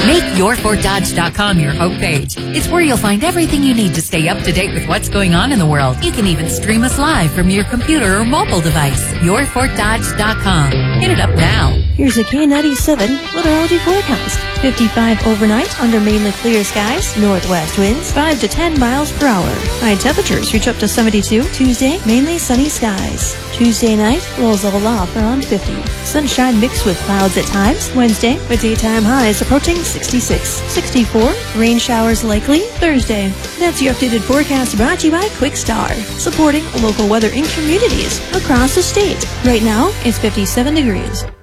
Make YourFortDodge.com your homepage. It's where you'll find everything you need to stay up to date with what's going on in the world. You can even stream us live from your computer or mobile device. YourFortDodge.com. Hit it up now. Here's a K97 meteorology forecast. 55 overnight under mainly clear skies. Northwest winds 5 to 10 miles per hour. High temperatures reach up to 72. Tuesday, mainly sunny skies. Tuesday night, lows level off around 50. Sunshine mixed with clouds at times. Wednesday, with daytime highs approaching 66. 64, rain showers likely Thursday. That's your updated forecast brought to you by Quickstar, supporting local weather in communities across the state. Right now, it's 57 degrees.